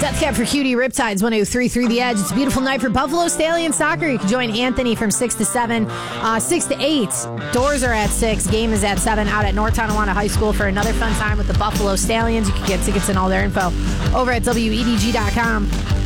Death Cab for Cutie, Riptides 103.3 The Edge. It's a beautiful night for Buffalo Stallion Soccer. You can join Anthony from 6 to 7, 6 to 8. Doors are at 6. Game is at 7 out at North Tonawanda High School for another fun time with the Buffalo Stallions. You can get tickets and all their info over at WEDG.com.